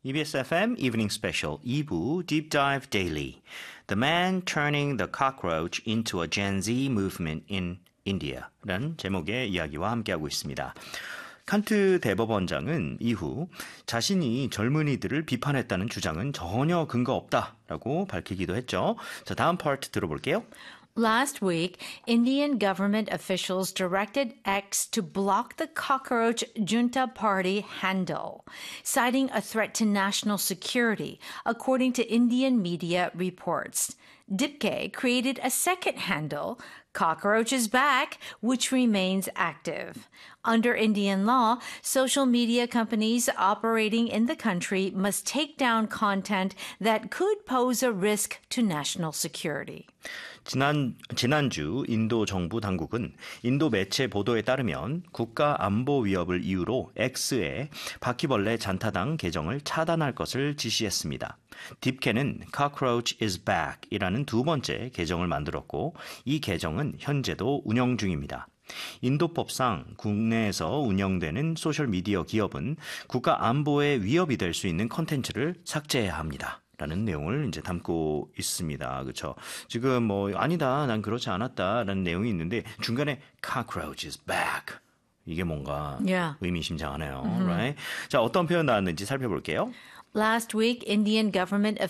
EBS FM Evening Special 2부 Deep Dive Daily. The man turning the cockroach into a Gen Z movement in India라는 제목의 이야기와 함께하고 있습니다. 칸트 대법원장은 이후 자신이 젊은이들을 비판했다는 주장은 전혀 근거 없다라고 밝히기도 했죠. 자, 다음 파트 들어볼게요. Last week, Indian government officials directed X to block the cockroach junta party handle, citing a threat to national security, according to Indian media reports. Dipke created a second handle, Cockroach is Back, which remains active. Under Indian law, social media companies operating in the country must take down content that could pose a risk to national security. 지난주 인도 정부 당국은 인도 매체 보도에 따르면 국가 안보 위협을 이유로 X의 바퀴벌레 잔타당 계정을 차단할 것을 지시했습니다. 딥케는 Cockroach is Back 이라는 두 번째 계정을 만들었고 이 계정은 현재도 운영 중입니다. 인도법상 국내에서 운영되는 소셜미디어 기업은 국가 안보에 위협이 될 수 있는 콘텐츠를 삭제해야 합니다. 라는 내용을 이제 담고 있습니다. 그렇죠? 지금 뭐 아니다, 난 그렇지 않았다라는 내용이 있는데 중간에 cockroach is back. 이게 뭔가 의미심장하네요. Right? 자, 어떤 표현 나왔는지 살펴볼게요. Last week, Indian government